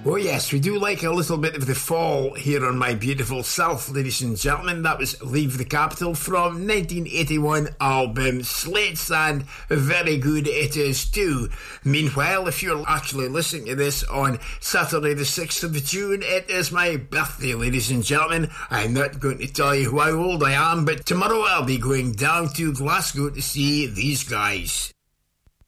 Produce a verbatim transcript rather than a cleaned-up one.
Oh yes, we do like a little bit of the fall here on My Beautiful Self, ladies and gentlemen. That was Leave the Capital from nineteen eighty-one album Slate Sand. Very good it is too. Meanwhile, if you're actually listening to this on Saturday the sixth of June, it is my birthday, ladies and gentlemen. I'm not going to tell you how old I am, but tomorrow I'll be going down to Glasgow to see these guys.